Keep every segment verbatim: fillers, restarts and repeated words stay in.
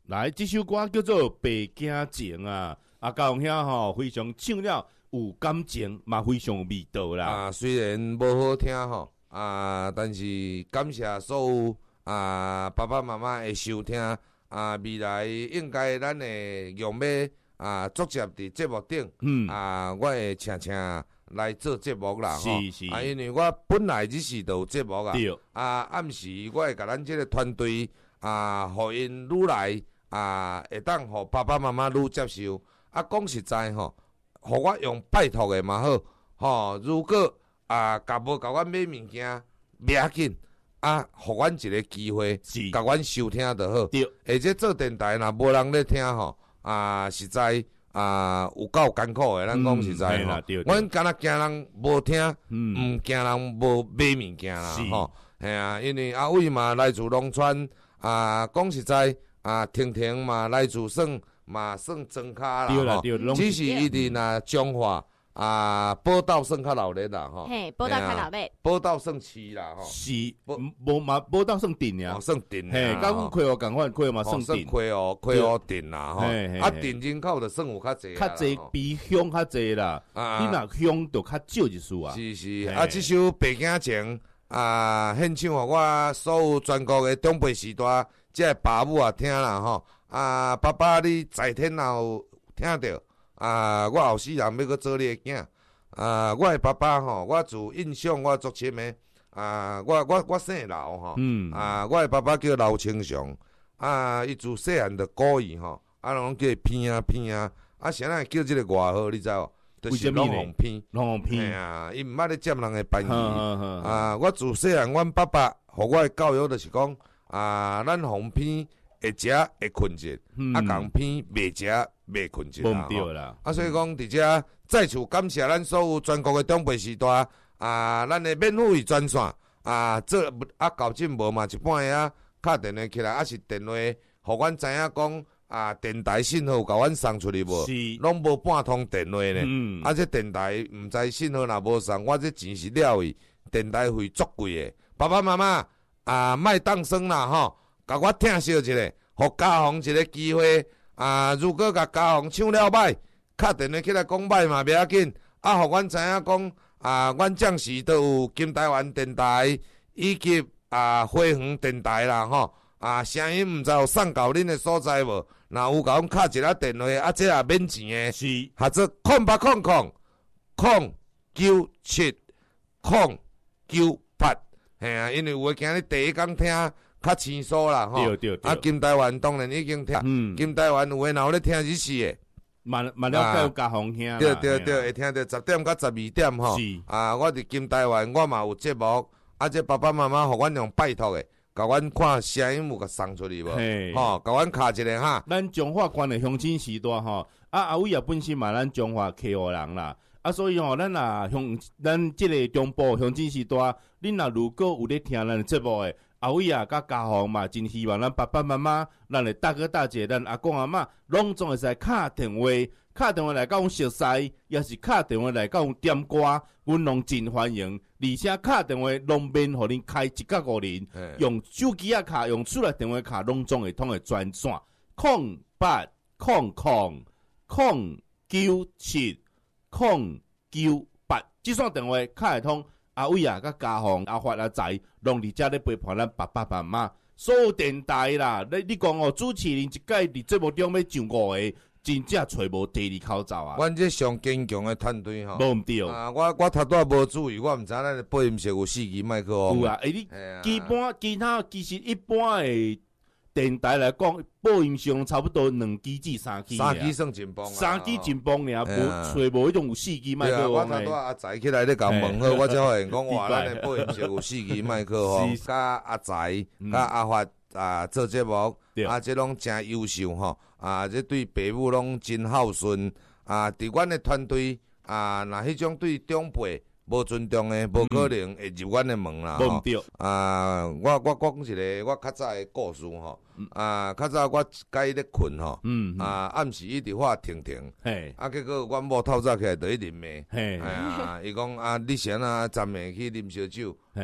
来，这首歌叫做《白惊情》啊，啊，高雄遐吼非常唱了有感情，嘛非常有味道啦。 啊，虽然无好听吼，啊，但是感谢所有啊爸爸妈妈的收听，啊，未来应该咱会用要啊作接伫节目顶，嗯，啊，我会请请来做节目啦，吼， 是是， 啊，因为我本来日时就有节目啊， 对， 啊，暗时我会甲咱即个团队啊，互因愈来。啊，会当互爸爸妈妈愈接受。啊，讲实在吼，互我用拜托的嘛好。吼，如果啊，甲无甲阮买物件，袂要紧。啊，互阮一个机会，甲阮收听就好。 对， 而且做电台若无人咧听吼，啊，实在啊有够艰苦的。咱讲实在吼，阮敢若惊人无听，毋惊人无买物件啦吼。嘿啊，因为阿伟嘛来自农村，啊，讲实在。啊，婷婷嘛，来自算嘛算庄卡啦，吼，只是伊伫若彰化啊，宝岛算较闹热啦，吼。 嘿，宝岛较闹热。 宝岛算市啦，吼。 是，无嘛，宝岛算镇呀， 算镇。 嘿，甲阮溪湖共款，溪湖嘛算镇。 溪湖溪湖镇啦，吼。啊，镇人口就算有较济。 较济比乡较济啦，你若乡就较少一丝啊。 是是，啊，即首《白惊情》啊，献唱互我所有全国的长辈时代。即个爸母也听啦吼，啊爸爸你在天也有听着，啊我后世人要搁做你的囝，啊我的爸爸吼，我自印象我足深的，啊我我我姓刘吼，嗯、啊我的爸爸叫刘清祥，啊伊自细汉就故意吼，啊拢叫伊偏啊偏啊，啊谁人叫即个外号你知无？就是龙凤偏， 龙凤偏， 哎呀，伊毋捌咧占人的便宜，啊我自细汉，阮爸爸互我的教育就是讲。啊，咱红片会食会困着，嗯、啊，红片袂食袂困着啦。 啦啊，所以讲伫遮再次感谢咱所有全国的长辈时代啊，咱的免费专线啊，做啊搞进无嘛，一半个啊，敲电话起来，啊是电话，互阮知影讲啊，电台信号甲阮送出去无？是，拢无半通电话呢。嗯、啊，这电台毋知信号若无送，我这钱是了伊，电台费足贵的，爸爸妈妈。啊，莫当生啦吼，甲我听惜一下，互家宏一个机会啊！如果甲家宏唱了歹，敲电话起来讲歹嘛袂要紧，啊，互阮知影讲啊，阮暂时都有金台湾电台以及啊花园电台啦吼，啊声音毋知有送到恁的所在无？若有甲阮敲一下电话，啊，这也免钱诶， 是， 或者空八空空空九七空九八。嘿啊，因为有诶，今日第一工听较清楚啦，吼。 对对对。 啊，金台湾当然已经听，嗯、金台湾有诶，若有咧听日时诶， 慢慢了解有家风听啦。 对对对，会听到十點到十二點吼。是。啊，我伫金台湾，我嘛有節目，啊，這爸爸媽媽互阮用拜託誒，甲阮看聲音有甲送出去無？吼，甲阮敲一個哈。 咱中華關的鄉親時代吼，啊阿偉也本身嘛咱中華溪湖人啦。啊，所以吼，咱若鄉咱即個中部鄉親時代，恁若如果有咧聽咱的節目誒，阿偉啊，甲家宏嘛，真希望咱爸爸媽媽、咱的大哥大姐、咱阿公阿嬷，攏總會使敲電話，敲電話來甲阮熟悉，也是敲電話來甲阮點歌，阮攏真歡迎。而且敲電話攏免互恁開一角五零，用手機啊卡，用出來電話卡，攏總會通會專線，空八空空空九七。空九八，即線電話敲會通，阿偉啊、甲家宏、阿發、阿仔，攏佇遮咧陪伴咱爸爸媽媽。所有電台啦，你你講哦，主持人一屆佇節目中要上五個，真正找無第二口罩啊！ 阮這上堅強的團隊吼， 無毋對啊！我我頭拄仔無注意，我毋知咱的播音室有四支麥克風。 有啊，誒、欸，你、啊、基本其他其實一般誒。電台來講，播音上差不多兩支至三支， 三支算真棒啊！ 三支真棒爾，無找無迄種有四支麥克風。 我頭拄阿仔起來咧甲問好，我才發現講話咱的播音室有四支麥克風，甲阿仔、甲阿發啊做節目，啊，這攏真優秀吼，啊，這對爸母攏真孝順，啊，佇阮的團隊啊，若迄種對長輩。無尊重誒，無可能會入阮誒門啦。 無毋對啊！我我講一個我較早誒故事吼。啊，較早我甲伊咧困吼。啊，暗時伊佇話停停。嘿。啊，結果阮某透早起來就去啉誒。嘿。啊，伊講啊，你先啊，昨暝去啉燒酒。嘿。啊，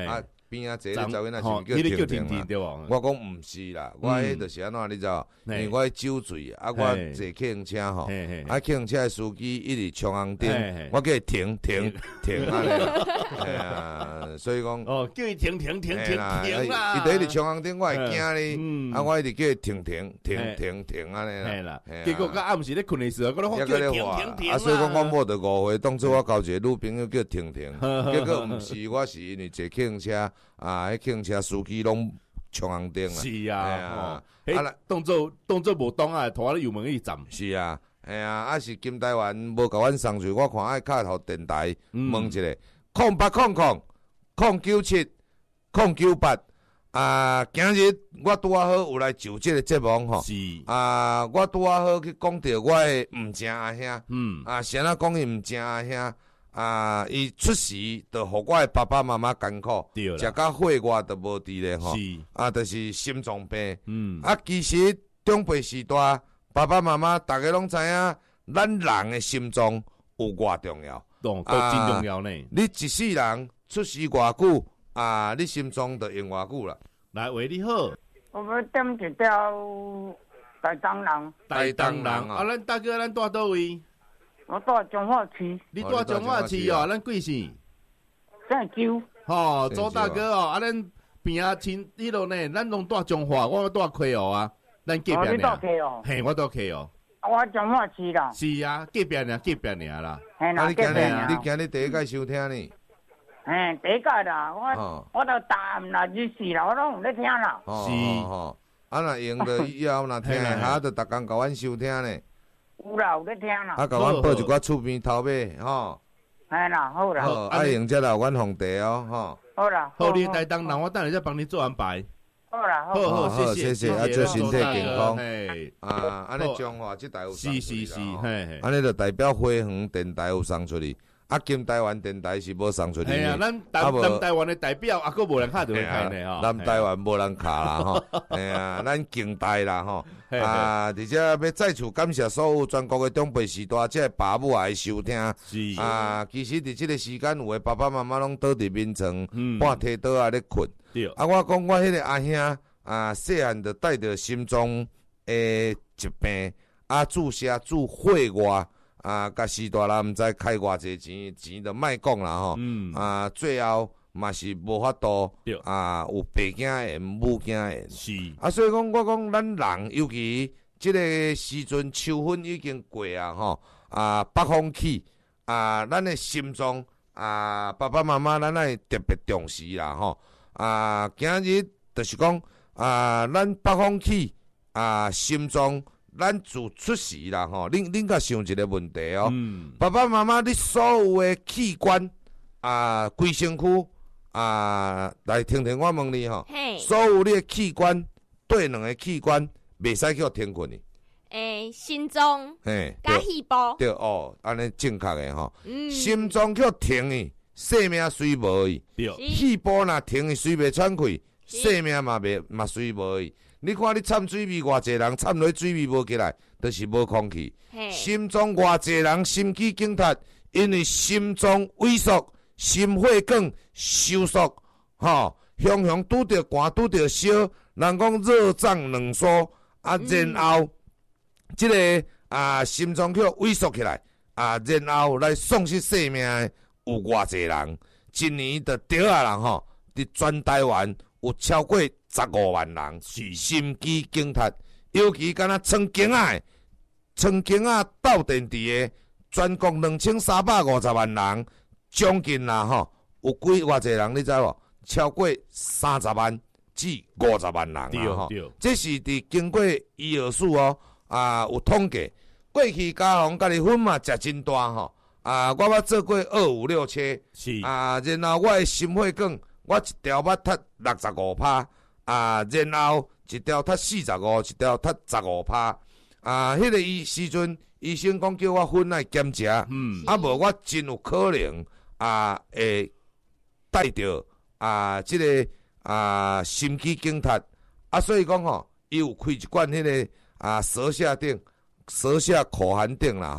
边啊坐咧查某囡仔是吼， 毋叫迄个叫婷婷嘛？ 婷婷对无？ 我讲毋是啦，我迄就是安怎你知道？因为我酒醉啊，我坐客运车吼，啊客运车的司机一直冲红灯，我叫伊停停停安尼啦，哎呀，所以讲哦，叫伊停停停停停啦， 伊伫一直冲红灯，我会惊咧，啊，我一直叫伊停停停停停安尼啦， 系啦，结果到暗时咧困的时候，我咧叫伊停停停啊，所以讲我某着误会，当初我交一个女朋友叫停停，结果毋是，我是因为坐客运车啊，迄客运车司机拢冲红灯啦， 是啊，啊，动作动作无当啊，拖咧油门去站， 是啊，哎呀，啊是金台湾无甲阮送去，我看爱卡互电台问一下，空八空空空九七空九八啊，今日我拄啊好有来就这个节目吼， 是啊，我拄啊好去讲到我的毋正阿兄， 嗯， 啊，谁人讲伊毋正阿兄？啊！伊出事，就互我的爸爸妈妈艰苦，食到血外都无伫咧吼。啊，就是心脏病。嗯。啊，其实长辈时代，爸爸妈妈大家拢知影，咱人的心脏有偌重要。 哦，都真重要呢。 你一世人出事偌久，啊，你心脏就用偌久啦。 来，喂，你好。 我要点一条大东人。 大东人啊，咱大哥，咱住倒位？ 我住彰化市， 你住彰化市哦？咱贵姓？ 姓周。 吼，周大哥哦，啊，咱边啊亲迄落呢，咱拢住彰化，我住溪湖啊，咱隔壁尔。 哦，你住溪湖？ 嘿，我住溪湖。 我彰化市啦。 是啊，隔壁尔，隔壁尔啦。 嘿啦，隔壁尔。 你今日第一届收听呢？ 嘿，第一届啦，我我都答应啦，日时啦，我拢有咧听啦。 是吼，啊，若用着以后若听下，就逐工甲阮收听呢。 有啦，有咧听啦。 啊，甲阮报一寡厝边头尾，吼。 系啦，好啦。 好，啊，用遮啦，阮皇帝哦，吼。 好啦。 好，你台东人，我等下再帮你做安排。 好啦， 好好，谢谢， 谢谢，啊，祝身体健康。 嘿， 啊，安尼彰化即台有送出去啦。 是是是，嘿嘿。 安尼就代表花园电台有送出去，啊，金台湾电台是无送出去。 系啊，咱南南台湾的代表，啊，佫无人敲就会开呢吼。 南台湾无人敲啦吼，哎呀，咱近代啦吼。啊！而且要再次感谢所有全国的长辈时代，即个爸母来收听。 是啊，其实伫即个时间，有的爸爸妈妈拢倒伫眠床，半体倒啊咧困。啊，我讲我迄个阿兄啊，细汉就带着心脏诶疾病，啊注射注血外，啊，甲时代人毋知开偌济钱，钱就莫讲啦吼。啊，最后。嘛是无法度啊，有爸囝缘、母囝缘， 是啊，所以讲我讲咱人，尤其即个时阵秋分已经过啊，吼啊，北风起啊，咱的心脏啊，爸爸妈妈咱爱特别重视啦，吼啊，今日就是讲啊，咱北风起啊，心脏咱自出事啦，吼，恁恁甲想一个问题哦，嗯、爸爸妈妈你所有的器官啊，规身躯。啊，来听听我问你吼，所有你的器官对两个器官袂使叫停困的。 诶，心脏， 嘿， 甲肺部， 对哦，安尼正确的吼。嗯，心脏叫停的，生命随无去。对，肺部若停的，随袂喘气，生命嘛袂嘛随无去。你看你掺水味，偌济人掺落水味无起来，就是无空气。心脏偌济人心肌梗塞，因为心脏萎缩。心血管收缩，吼，常常拄着寒，拄着烧，人讲热胀冷缩，啊，然后即、嗯、个啊心脏叫萎缩起来，啊，然后来丧失生命的有偌济人，一年就得啊人吼，伫全台湾有超过十五万人是心肌梗塞，尤其敢若曾经啊，曾经啊斗阵地的全国两千三百五十万人。将近啦吼，有几偌济人你知无？超过三十万至五十万人啦吼。这是伫经过医学署哦啊有统计，过去加红甲你分嘛食真大吼啊！我捌做过二五六切啊，然后我的心血管我一条捌脱六十五趴啊，然后一条脱四十五，一条脱十五趴啊。迄、那个医时阵医生讲叫我分来检查，嗯，啊无我真有可能。啊，会带着啊，即、这个啊心肌梗塞啊，所以讲吼，伊有开一罐迄个啊舌下定、舌下口含定啦吼，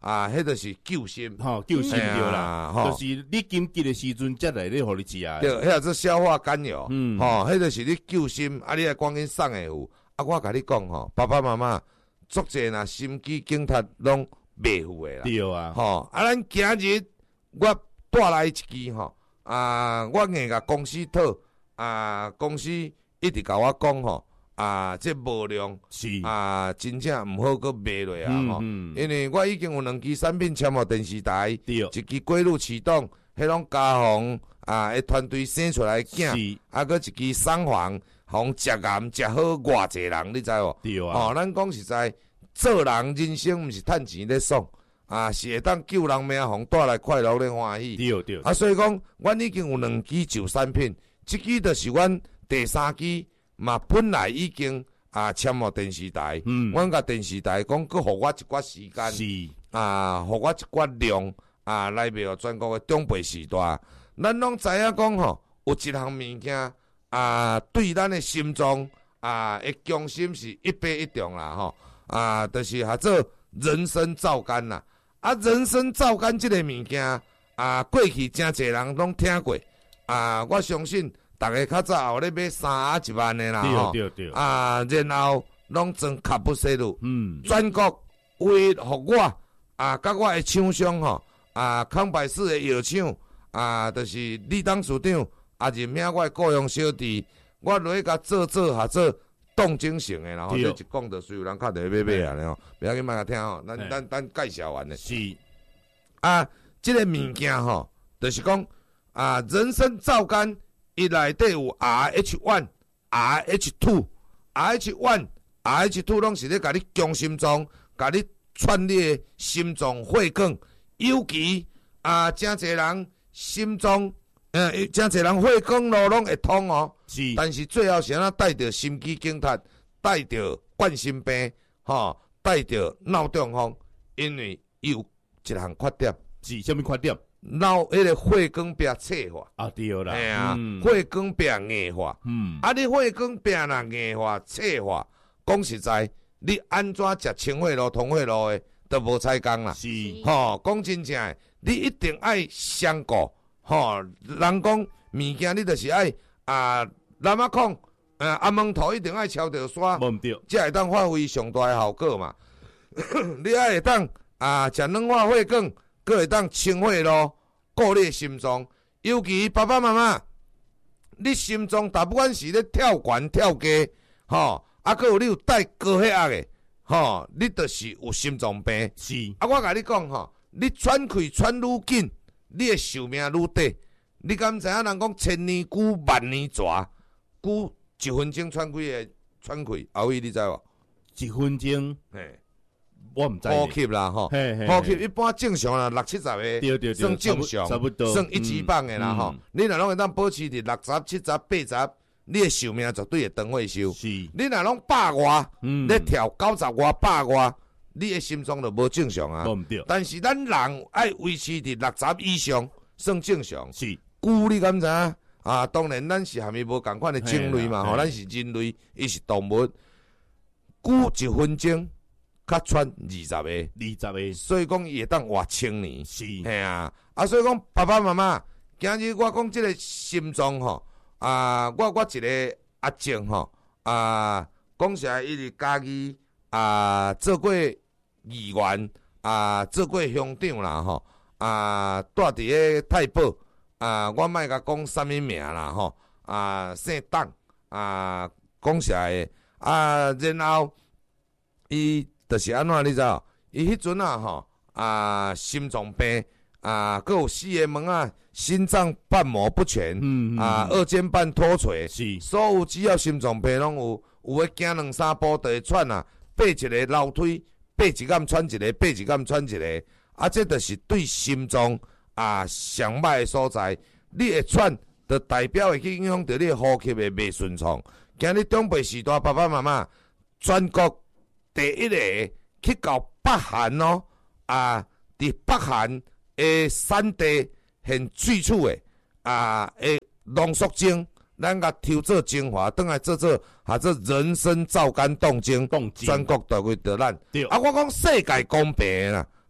啊，迄著是救心， 吼、哦、救心对啦， 欸、 就是你紧急的时阵才来咧，互你食啊。 对，迄个做消化甘油， 嗯， 吼、哦，迄著是你救心，啊，你来赶紧送诶有，啊，我甲你讲吼，爸爸妈妈足济若心肌梗塞拢袂赴诶啦， 对啊， 吼、哦，啊，咱今日我带来一支吼，啊，我硬甲公司讨，啊，公司一直甲我讲吼。啊，这无量是啊，真正毋好搁卖落啊吼、 嗯嗯， 因为我已经有两支产品签互电视台， 对， 一支过路启动，迄种家防啊，诶团队生出来囝，啊，搁一支送防，防食癌食好偌济人，你知无？ 对啊， 哦，咱讲实在，做人人生毋是趁钱咧爽，啊，是会当救人命，互带来快乐咧欢喜。 对对， 啊，所以讲，阮已经有两支旧产品，即支就是阮第三支。嘛，本来已经啊签互电视台， 嗯， 阮甲电视台讲，佮互我一寡时间， 是啊，互我一寡量啊，来卖全国的中北时代。咱拢知影讲吼，有一项物件啊，对咱的心脏啊的强心是一百一重啦吼，啊，就是合做人参皂苷啦。啊，人参皂苷即个物件啊，过去真侪人拢听过啊，我相信。逐个较早有咧买三啊一万的啦吼， 对对对， 啊，然后拢装卡布西鲁， 嗯， 全国为互我啊，甲我的厂商吼啊，康百氏的药厂啊，就是李董事长啊，任命我的雇佣小弟，我落去甲做做下做动精型的，然后这一讲就随有人敲电话买买啊，然后不要紧，莫甲听吼，咱咱咱介绍完的。 是啊，即、这个物件吼，就是讲啊，人参皂苷。伊内底有 R H 一、R H 二、R H 一、R H 二 拢是咧甲你强心脏，甲你串你的心脏血管，尤其啊，真侪人心脏，呃，真侪人血管路拢会通哦。 是， 但是最后是安怎带着心肌梗塞，带着冠心病，吼，带着脑中风，因为伊有一项缺点。 是啥物缺点？ 脑迄个血管壁脆化啊，对啦， 哎呀， 嗯、 血管壁硬化， 嗯， 啊，你血管壁若硬化、脆化，讲实在，你安怎食清血路、通血路的都无采工啦。 是， 吼，讲真正的，你一定爱相顾，吼，人讲物件你就是爱啊，南仔讲，呃，阿蒙头一定爱敲着刷， 无毋对， 才会当发挥上大的效果嘛。你爱会当啊，食软化血管。佫会当清血路，顾你的心脏。尤其爸爸妈妈，你心脏大不管是咧跳悬跳低，吼，啊，佫有你有带高血压的，吼，你就是有心脏病。 是。 啊，我甲你讲吼，你喘气喘愈紧，你的寿命愈短。你敢知影人讲千年久，万年蛇，久一分钟喘几个喘气？后尾你知无？ 一分钟。 嘿。 我毋知呼吸啦吼，呼吸一般正常啦，六七十个算正常， 差不多算一级棒的啦吼。你若拢会当保持伫六十、七十、八十，你的寿命绝对会长会寿。 是， 你若拢百外，咧跳九十外、百外，你的心脏就无正常啊。但是咱人爱维持伫六十以上，算正常。 是， 久你敢知影？啊，当然咱是含义无共款的种类嘛，吼，咱是人类，伊是动物，久一分钟。较喘二十个， 二十个， 所以讲伊会当活千年。 是， 嘿啊，啊，所以讲爸爸妈妈，今日我讲即个心脏吼，啊，我我一个阿正吼，啊，讲实在伊是家己啊做过议员，啊做过乡长啦吼，啊住伫个太保，啊我莫甲讲啥物名啦吼，啊姓董，啊讲实在啊，然后伊。就是安怎你知道？伊迄阵啊吼啊心脏病啊，佮有四个门啊，心脏瓣膜不全，嗯嗯啊二尖瓣脱垂，是所有只要心脏病拢有，有诶行两三步就会喘啊，爬一个楼梯，爬一竿喘一个，爬一竿喘一个，啊这就是对心脏啊上歹诶所在。你会喘，就代表会去影响到你呼吸诶袂顺畅。今日中北时代爸爸妈妈全国。第一个去到北韩哦，啊，伫北韩诶产地现最初诶啊诶浓缩精，咱甲抽做精华，转来做做下做人参皂苷冻精，全国都会得咱。啊，我讲世界公平啦，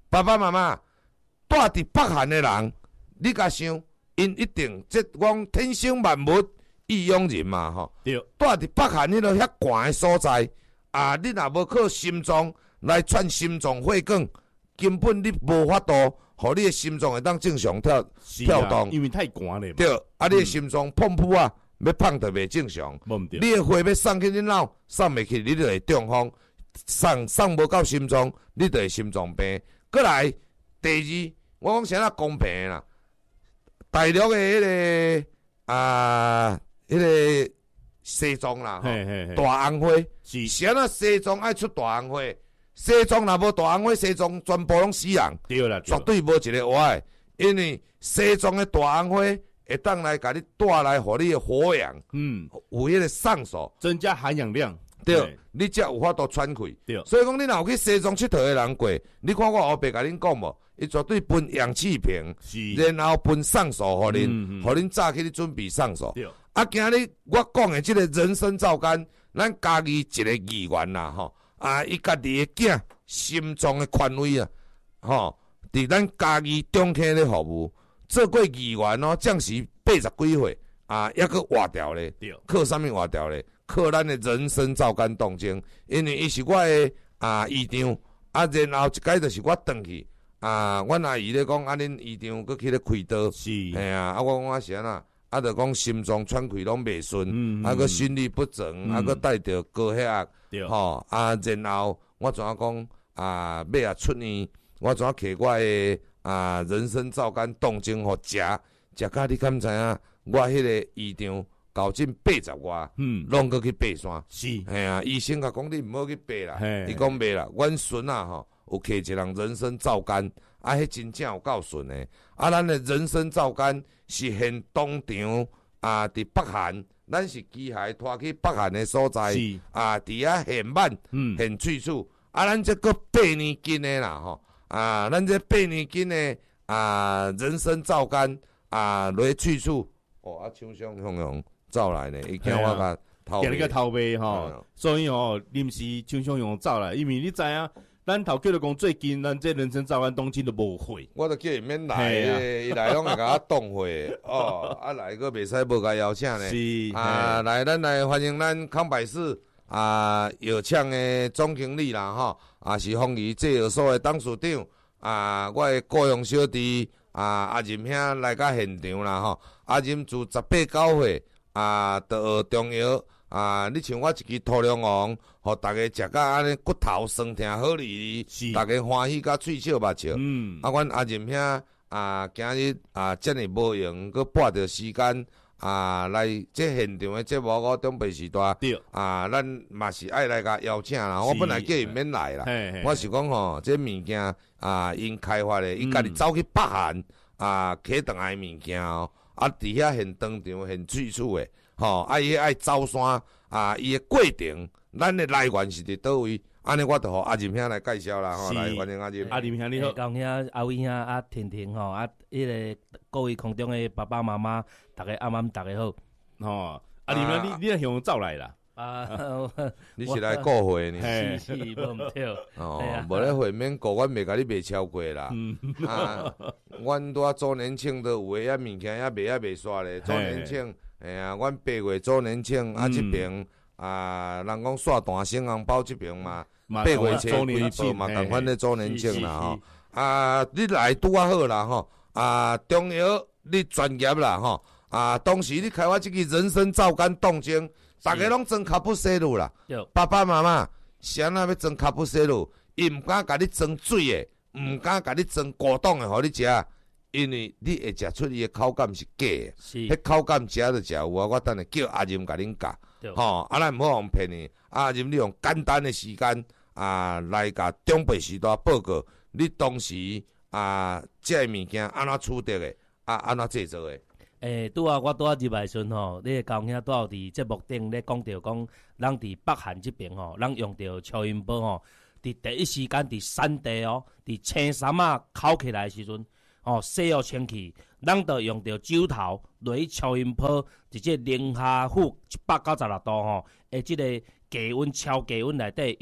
爸爸妈妈住伫北韩的人，你甲想，因一定即讲天生万物异养人嘛吼。 对， 住伫北韩迄落遐寒的所在，啊，你若无靠心脏来串心脏血管，根本你无法度，互你的心脏会当正常跳跳动。 因为太寒了。 对，啊，你的心脏碰扑啊，要碰得袂正常。你的血要送去你脑，送袂去，你就会中风。送送无到心脏，你就会心脏病。过来，第二，我讲啥啊公平啦。大陆的迄、那个啊，迄、那个西藏啦，大红花，啥啊西藏爱出大红花，西藏若无大红花，西藏全部拢死人， 对啦， 绝对无一个活的，因为西藏的大红花会当来甲你带来，互你的活氧，嗯，有迄个上手， 增加含氧量。 对，你才有法度喘气。对，所以讲你若有去西藏佚佗的人过，你看我后壁甲恁讲无，伊绝对分氧气瓶，然后分上手互恁，互恁早起你准备上手。啊，今日我讲的即个人参皂苷，咱家己一个议员啦，吼，啊，伊家己的囝心脏的权威啊，吼，伫咱家己中坑咧服务，做过议员哦，将是八十几岁啊，抑佫活掉咧，靠啥物活掉咧？靠咱的人参皂苷冻精，因为伊是我的啊姨丈，啊然后一摆就是我转去啊，阮阿姨咧讲，啊恁姨丈佫去咧开刀，是，嘿啊，啊我讲啊是安那，啊着讲心脏喘气拢袂顺，啊佫心律不整，啊佫带着高血压，吼，啊然后我怎啊讲啊，尾啊出年，我怎啊摕我的啊人参皂苷冻精互食，食甲你敢知影？我迄个姨丈。到近八十外，嗯，拢搁去爬山，是，系啊，医生甲讲你毋好去爬啦，伊讲袂啦，阮孙啊吼，有摕一人人参皂苷，啊，迄真正有够顺诶，啊，咱诶人参皂苷是现当场啊，伫北韩，咱是机械拖去北韩诶所在，是，啊，伫遐现挽，嗯，现萃取，啊，咱这个八年斤诶啦吼，啊，咱这八年斤诶啊，人参皂苷啊，来萃取，哦，啊，厂商向向。走来呢，伊惊我甲偷卖，惊你个偷卖吼，所以吼临时厂商用走来，因为你知影，咱头叫你讲最近咱这人参皂苷冻精都无货， 我都叫伊免来诶，伊来拢会甲我冻货哦，啊来个袂使无甲邀请呢，是啊来咱来欢迎咱康百氏啊药厂诶总经理啦吼，啊是丰益制药所诶董事长啊，我诶雇佣小弟啊阿任兄来甲现场啦吼，阿任自十八九岁。啊，着学中药啊！你像我一支涂龙王，互逐个食甲安尼骨头酸痛好哩哩，逐个欢喜甲喙笑目笑。嗯，啊，阮阿任兄啊，今日啊，遮尔无闲，佮拨着时间啊，来这现场的节目，我准备时代啊，咱嘛是爱来甲邀请啦。我本来叫伊免来啦，我是讲吼，这物件啊，因开发的，伊家己走去北韩啊，摕倒来物件哦。啊，伫遐现当场现萃取诶，吼，啊伊爱走山啊，伊诶过程，咱诶来源是伫倒位？安尼我著互阿任兄来介绍啦，吼，来欢迎阿任。 阿任兄你好， 讲兄阿伟兄啊，婷婷吼，啊，迄个各位空中诶爸爸妈妈，逐个暗暗逐个好， 吼，阿任兄你你来向走来啦？ 啊， 你是来顾会呢？ 是是，无毋对。 哦，无咧会免顾，阮袂甲你卖超过啦。啊，阮拄啊周年庆都有诶，遐物件遐卖遐卖煞咧。周年庆，哎呀，阮八月周年庆啊，即边啊，人讲刷单省红包即边嘛，八月初几报嘛，共款咧周年庆啦吼。啊，你来拄啊好啦吼。啊，中药你专业啦吼。啊，当时你开发即个人参皂苷冻精。大家拢装卡布西露啦，爸爸妈妈是安那要装卡布西露，伊毋敢甲你装水诶，毋敢甲你装果冻诶，互你食，因为你会食出伊诶口感是假诶，迄口感食就食有啊。我等下叫阿任甲恁教，吼，啊咱毋好用骗你，阿任你用简单诶时间啊来甲中北时代报告，你当时啊这物件安怎处理诶，啊安怎制作诶。 诶，拄啊，我拄啊入来时阵吼，你个交兄拄啊伫节目顶咧讲着讲，咱伫北韩即边吼，咱用着超音波吼，伫第一时间伫山地哦，伫青山啊烤起来时阵，吼洗好清气，咱着用着酒头落去超音波，直接零下负一百九十六度吼，诶，即个低温超低温内底用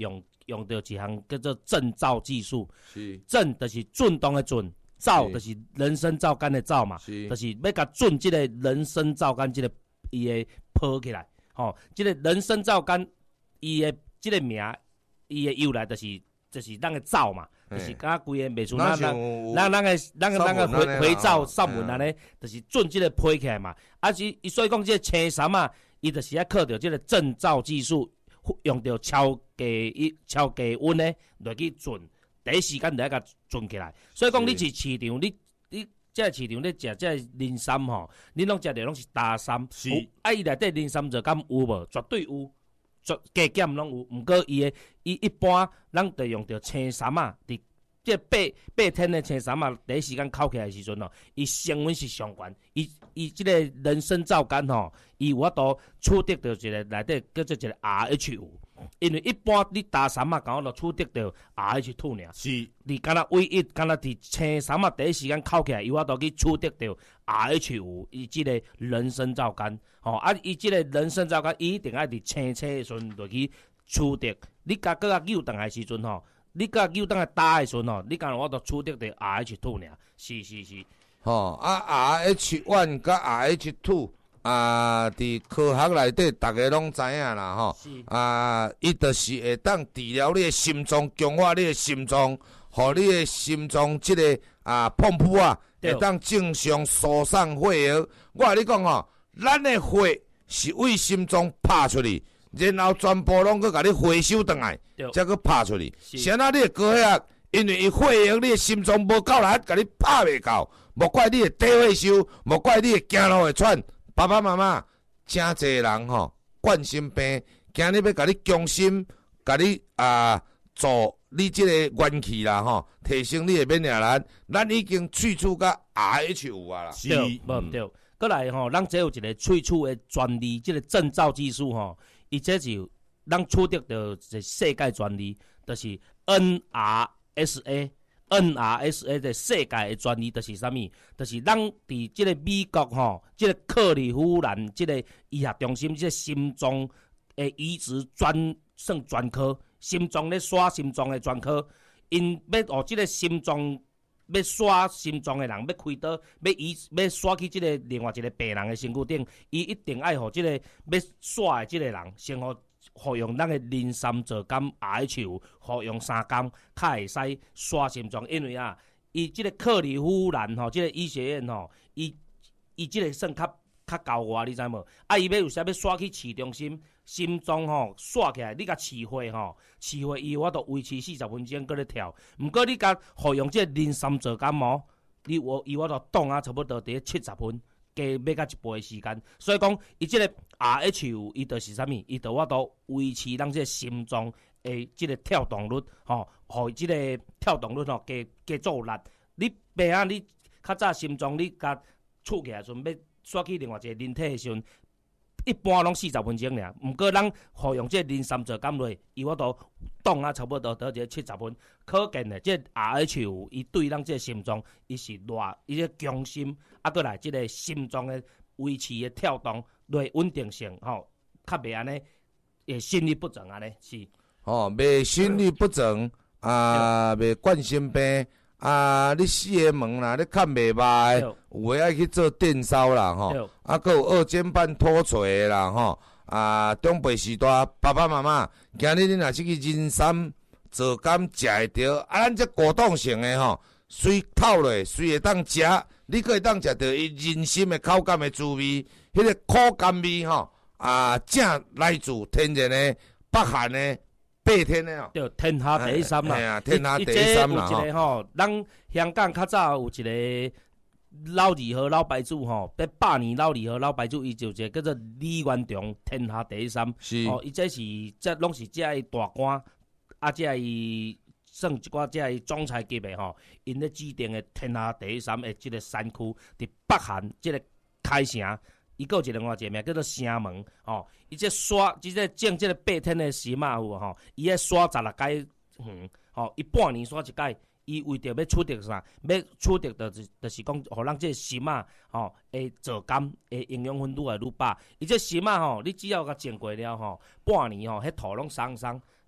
用到一项叫做震造技术。 是震就是震动的震，造就是人参皂苷的皂嘛，就是要甲震即个人参皂苷即个伊的抱起来。吼、哦，即、这个人参皂苷伊的即个名，伊的由来就是就是咱的皂嘛，就是敢规个袂像咱咱咱咱个咱个咱个肥肥皂上文安尼，就是震即个抱起来嘛。啊是，所以讲即个青衫啊，伊就是要靠着即个震造技术，用着超低一超低温呢来去震，第一时间就要甲震起来。所以讲你是市场，你你即个市场咧食即个磷酸吼，你拢食着拢是大酸。是。啊，伊内底磷酸就敢有无？绝对有，绝加减拢有。毋过伊诶，伊一般咱着用着青衫啊，伫即八八天的青衫啊，第一时间烤起来时阵吼，伊成分是上悬。伊伊即个人参皂苷吼，伊有法度取得着一个内底叫做一个 R H 五。因为一般你大衫啊，刚好就取得着 R H 二 尔，是，你敢若唯一敢若伫青衫啊，第一时间烤起来，伊法度去取得着 R H 五，伊即个人参皂苷，吼、哦、啊，伊即个人参皂苷，伊一定爱伫青青的时阵落去取得，你甲搁较扭转来时阵吼，你甲扭转来打的时阵吼，你敢若法度取得着 R H 二 尔，是是是， 吼、哦、啊 R H 一 甲 R H 二。啊，伫科学内底，大家拢知影啦，吼。啊，伊就是会当治疗你的心脏，强化你的心脏，互你的心脏即、这个啊碰扑啊，会当正常输送血液。我甲你讲吼，咱的血是为心脏拍出去，然后全部拢去甲你回收转来，才去拍出去。啥那你的高血，因为伊血液你的心脏无够力，甲你拍袂到，莫怪你的低血收，莫怪你的走路会喘。爸爸妈妈，真侪人吼冠心病，今日要甲你强心，甲你啊做你即个元气啦吼，提升你的免疫力。咱已经萃取到 R H 五啊啦， 是，无毋对。过来吼，咱这有一个萃取的专利，即、这个证照技术吼，伊这是咱取得着一世界专利，就是 N R S A。N R S A 的世界的专利就是啥物？就是咱伫即个美国吼，即、这个克利夫兰即个医学中心，即、这个心脏的移植专算专科，心脏咧刷心脏的专科，因要学即个心脏要刷心脏的人要开刀，要移要刷去即个另外一个病人的身躯顶，伊一定爱互即个要刷的即个人先互。服用咱的磷酸皂苷 R H 五，服用三工，较会使刷心脏。因为啊，伊即个克利夫兰吼，即、这个医学院吼，伊伊即个算较较高外，你知无？啊，伊要有时要刷去市中心，心脏吼刷起来，你甲饲血吼，饲血伊我都维持四十分钟搁咧跳。毋过你甲服用即个磷酸皂苷哦，你我伊我都动啊，差不多伫七十分。加要甲一倍时间，所以讲伊即个 R H 五，伊就是啥物？伊就我都维持咱即个心脏诶，即个跳动率，吼，互即个跳动率吼加加做力。你病啊，你较早心脏你甲触起来时阵，要刷去另外一个人体诶时阵，一般拢四十分钟尔。毋过咱服用即个磷酸皂苷落，伊我都动啊，差不多得一个七十分。可见诶，即个 R H 五，伊对咱即个心脏，伊是偌伊个强心。啊，过来，即个心脏的维持的跳动，对稳定性吼，较袂安尼，诶，心律不整安尼是。 吼、哦，袂心律不整啊，袂冠心病啊，你四个门啦，你看袂歹，有诶爱去做电烧啦吼，啊，佮有二尖瓣脱垂啦吼，啊，中辈时代爸爸妈妈，今日你若是去人参皂苷食会着，啊，咱这果冻型的吼，水透落，水会当食。你可以当食到伊人参的口感的滋味，迄、那个苦甘味吼啊，正来自天然的北韩的八天的哦， 对，天下第一山啦， 哎呀，天下第一山啦吼。有一个吼，咱香港较早有一个老二号老牌主吼，在百年老二号老牌主，伊就一个叫做李元忠，天下第一山。 是哦，伊这是这拢是这大官，啊，这伊。算一寡即个总裁级的吼，因咧指定的天下第一山的即个山区，伫北韩即个开城，伊有一个另外一个名叫做城门吼。伊即刷即个种即个八天的时马有吼，伊咧刷十六届远吼，伊半年刷一届，伊为着要取得啥？要取得的就就是讲，互咱即个时马吼的皂苷的营养分愈来愈饱。伊即时马吼，你只要甲种过了吼，半年吼，迄土拢松松。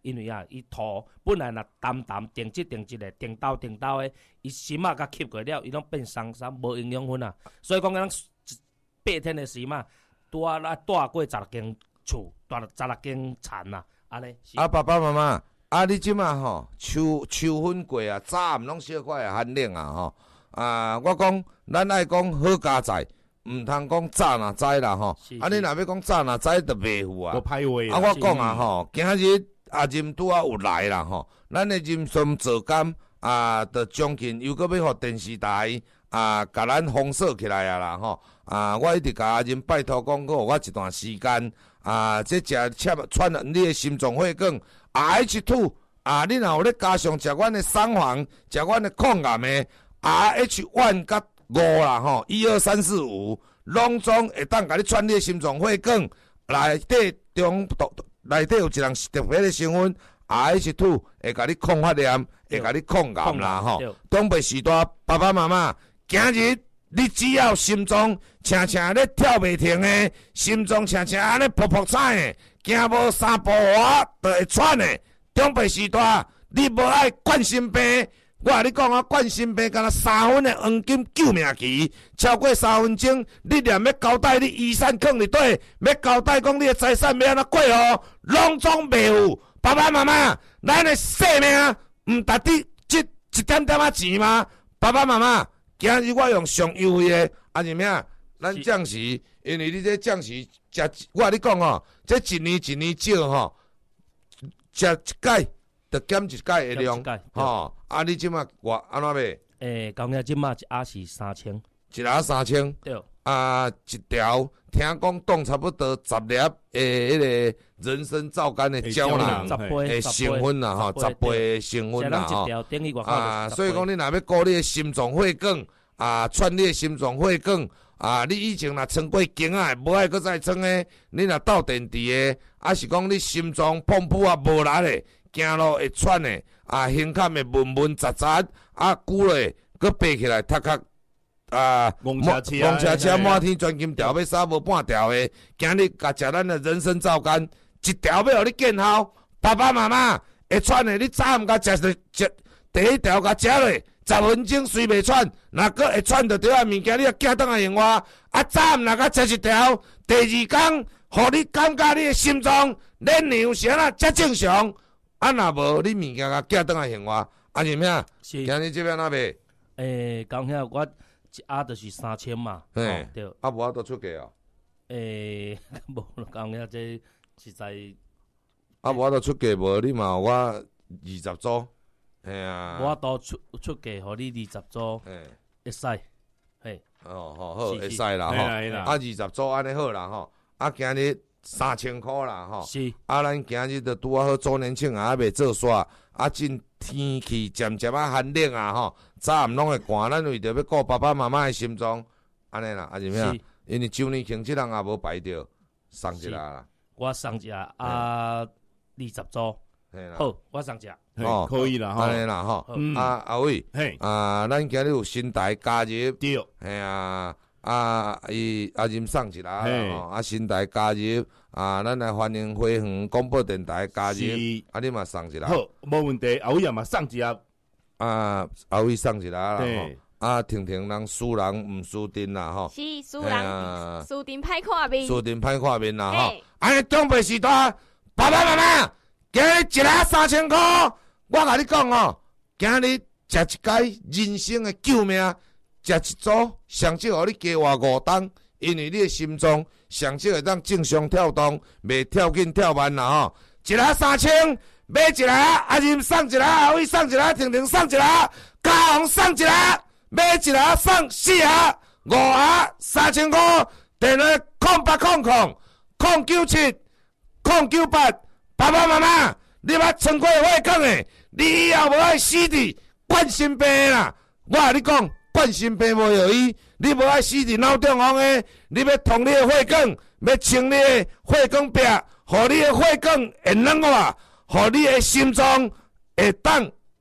因为啊，伊土本来若淡淡定即定即个定刀定刀的，伊心啊甲吸过了，伊拢变松松，无营养分啊。所以讲，咱八天的时嘛，拄啊来带过十六间厝，带十六间田啊，安尼。 啊，爸爸妈妈，啊，你即马吼秋秋分过啊，早暗拢小可会寒冷啊吼。啊，我讲咱爱讲好家在。毋通讲早若知啦吼，啊你若要讲早若知就袂赴啊。 我歹话啊，我讲啊吼，今日阿任拄啊有来啦吼，咱的任顺坐监啊，着将近又搁要互电视台啊，甲咱封锁起来啊啦吼。啊，我一直甲阿任拜托讲，搁互我一段时间啊，这食切喘你的心脏血管 R H 二 啊，你若有咧加上食阮的三黄，食阮的抗癌的 R H 一甲五啦吼，一二三四五，拢总会当甲你串你的心脏血管内底中内底有一项特别的成分 R H 二 会甲你抗发炎，会甲你抗癌啦吼。东北时代爸爸妈妈，今日你只要心脏常常咧跳袂停的，心脏常常安尼噗噗踩的，行无三步外就会喘的。东北时代你无爱冠心病。我甲你讲啊，冠心病敢若三分的黄金救命期，超过三分钟，你连要交代你遗产放伫底，要交代讲你的财产要安怎过户，拢总袂有。爸爸妈妈，咱的性命毋值得这一点点仔钱吗？爸爸妈妈，今日我用上优惠的，啊是咩？咱降时，因为你这降时食，我甲你讲哦，这一年一年少吼，食一届。着减一届的量，吼！啊，你即马我安怎卖？ 诶，讲起即马一盒是三千， 一盒三千。 对。 啊，一条听讲冻差不多十粒诶，迄个人参皂苷的胶囊，诶，成分啦，吼，十倍成分啦，吼。啊，所以讲你若要顾你的心脏血管，啊，串你的心脏血管，啊，你以前若穿过经啊，无爱搁再穿诶，你若斗电池诶，啊是讲你心脏砰噗啊无力诶。行路会喘的，啊，胸坎会闷闷杂杂，啊，久咧，佮爬起来，踢脚，啊， 公车车， 公车车满天钻金条，要杀无半条的。今日甲食咱的人参皂苷，一条要互你见效。爸爸妈妈会喘的，你早暗甲食食第一条甲食落，十分钟随袂喘，若佮会喘着着啊物件，你啊寄倒来用我。啊，早暗若甲食一条，第二工，互你感觉你的心脏燃烧是安怎才正常。啊，若无你物件甲寄倒来还我，啊是咩？ 是。 今日这边哪卖？ 诶，讲遐我一盒就是三千嘛， 嘿， 对。 啊，无法度出价哦。 诶，无讲遐这实在。 啊，无法度出价无？你嘛有我二十组，嘿啊。 无法度出出价，互你二十组， 嘿， 会使，嘿。 哦，好好，会使啦吼。啊，二十组安尼好啦吼。啊，今日。三千块啦，吼！ 是啊，咱今日着拄啊好周年庆啊，还未做煞。啊，真天气渐渐啊寒冷啊，吼！早暗拢会寒，咱为着要顾爸爸妈妈的心脏，安尼啦，啊是咩啊？因为周年庆即人也无排着，送一下啦。 我送一下啊，二十组。好，我送一下。 哦，可以啦，吼。 安尼啦，吼。啊，阿伟， 嘿， 啊，咱今日有新台加入， 对， 嘿啊。啊，伊阿任送一啦，吼！啊，新台加入，啊，咱来欢迎花园广播电台加入，啊，你嘛送一啦。 好，无问题，后尾嘛送一下。 啊，后尾送一啦，吼！啊，婷婷人输人毋输阵啦，吼！ 是输人，输阵歹看面， 输阵歹看面啦，吼！安尼长辈时代，爸爸妈妈，今日一盒三千块，我甲你讲哦，今日食一届人生的救命。食一组，上少互你加活五档，因为你的心脏上少会当正常跳动，袂跳紧跳慢啦吼。一盒三千，买一盒，阿任送一盒，阿伟送一盒，婷婷送一盒，嘉宏送一盒，买一盒送四盒，五盒三千块。电话空八空空空九七空九八，爸爸妈妈，你捌穿过血管的，你以后无爱死伫冠心病啦。我甲你讲。冠心病无药医，你无爱死伫脑中风的，你要通你的血管，要清你的血管壁，互你的血管会软化，互你的心脏会当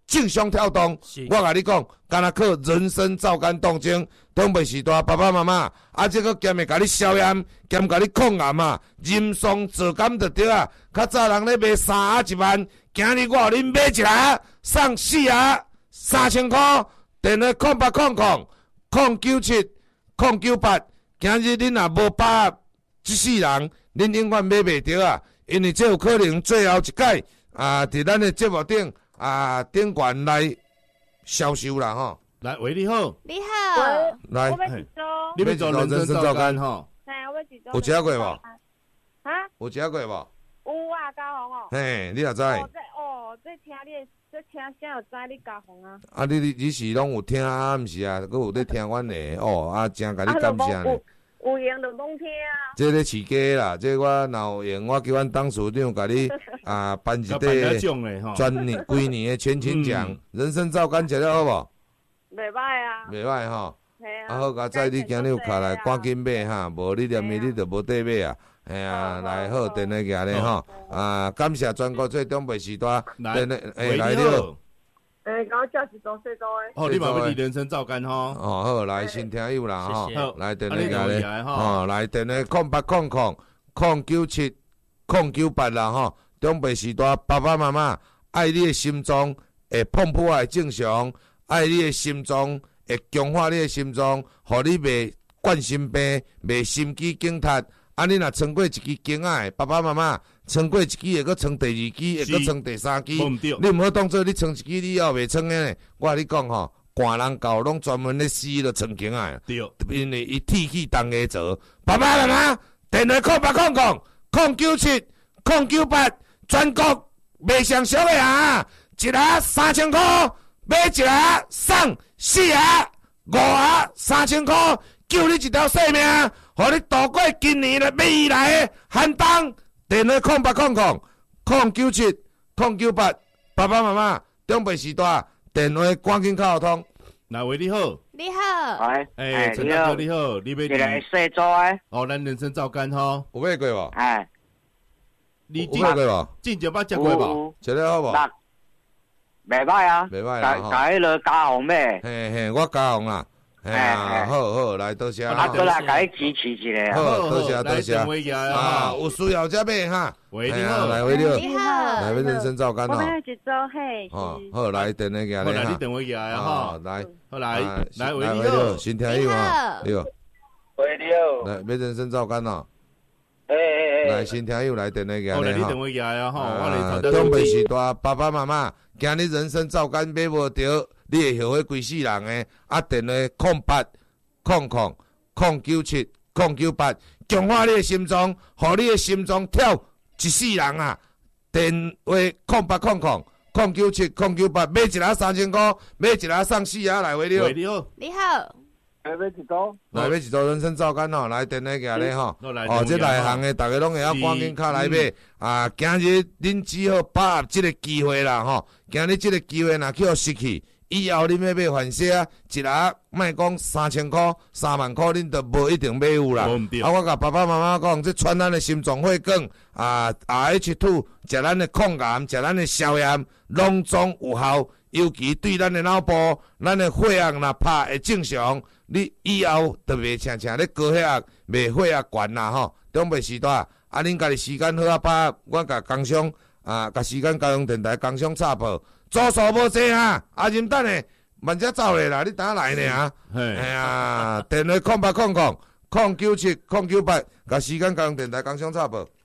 正常跳动。我甲你讲，敢若靠人参皂苷冻精，长辈时代爸爸妈妈，啊，这个兼会甲你消炎，兼甲你抗癌啊，人松皂苷就对啊。较早人咧卖三盒一万，今日我互恁买一盒送四盒，三千块。电话空八空空空九七空九八，今日恁若无把握，即世人恁永远买袂着啊！因为这有可能最后一届啊，伫咱的节目顶啊顶悬来销售啦吼。 来，喂，你好， 你好， 来， 我要一组， 你要做人参皂苷吼？ 嘿，我要一组。 有食过无？ 哈？ 有食过无？ 有啊，嘉宏哦。 嘿，你也知？ 哦，这哦，这听你的，这听啥有知你嘉宏啊？ 啊，你你你是拢有听啊？毋是啊？佮有咧听阮的哦，啊，真甲你感谢呢。 有闲就拢听啊。 这咧饲鸡啦，这我若有闲，我叫阮董事长甲你啊颁一个专年规年的全勤奖。人参皂苷食了好无？ 袂歹啊。 袂歹吼。 系啊。 啊好，佳仔，你今日有卡来，赶紧买哈，无你连面你就无得买啊。哎呀，来好，电话举咧吼，啊，感谢全国最长辈时代，电话诶来了。 诶，甲我叫一组细组诶。 哦，你嘛要人参皂苷吼？ 哦好，来新听友啦吼，来电话举咧， 吼， 来电话空八空空空九七空九八啦吼，长辈时代爸爸妈妈爱你的心脏会碰破会正常，爱你的心脏会强化你的心脏，互你袂冠心病、袂心肌梗塌。啊！你若穿过一支经仔，爸爸妈妈穿过一支会搁穿第二支，会搁穿第三支，你毋好当做你穿一支，你以后袂穿诶。我甲你讲吼，寒人教拢专门咧死咧穿经仔，因为伊铁气重下做。爸爸妈妈，电话空八空空空九七空九八，全国卖上俗诶啊！一盒三千块，买一盒送四盒，五盒三千块，救你一条性命。互你度过今年的未来的寒冬，电话空八空空空九七空九八，爸爸妈妈长辈时代电话赶紧敲通。 来喂，你好， 你好， 喂， 诶，陈大哥你好，你要一个细组诶， 哦，咱人参皂苷吼， 有买过无？ 哎， 你有买过无？ 之前捌食过无？ 食了好无？ 袂歹啊， 袂歹啦吼。 甲迄个嘉宏买， 嘿嘿，我嘉宏啦。哎呀，好好来多谢。 啊，过来甲你支持一下。 好，多谢多谢。啊，有需要才买哈。 喂，你好， 来喂你好， 你好， 来要人参皂苷我哦。 要一组嘿。 哦，好来电话举咧哈。你电话举啊哈。 来， 好来，来喂你好， 好，新听友啊，你好。 喂你好。 来要人参皂苷哦。 诶诶诶。 来新听友来电话举咧哈。 好来，你电话举啊哈。我来长辈时代爸爸妈妈，今日人参皂苷买无着，你会后悔规世人诶。啊，电话空八。空空空九七空九八，强化你的心脏，互你的心脏跳一世人啊！电话空八空空空九七空九八，买一盒三千块，买一盒送四盒来回了。 喂，你好， 你好， 来买一组， 来买一组人参皂苷吼，来电话举咧吼。哦，这内行的大家拢会晓赶紧卡来买啊！今日恁只好把握这个机会啦吼，今日这个机会若去互失去。以后恁要买番薯啊，一盒莫讲三千块、三万块，恁都无一定买有啦。啊，我甲爸爸妈妈讲，这传咱的心脏血管啊 ，R H 二 食咱的抗癌、食咱的消炎，拢总有效。尤其对咱的脑部、咱的血压若拍会正常，你以后就袂常常咧高血压、袂血压悬啦吼。长辈时代啊，恁家己时间好啊，把我甲工商啊，甲时间交通电台工商插报。组数无济啊！阿任等下慢只走咧啦，你等下来呢啊！哎呀，电话空八空空空九七空九八，甲时间交通电台工商插报。